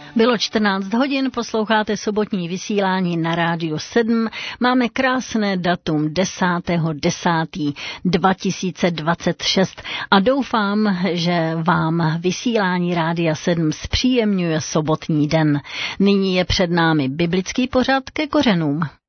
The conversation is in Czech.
Bylo 14 hodin, posloucháte sobotní vysílání na Rádiu 7. Máme krásné datum 10.10.2026 a doufám, že vám vysílání Rádia 7 zpříjemňuje sobotní den. Nyní je před námi biblický pořad ke kořenům.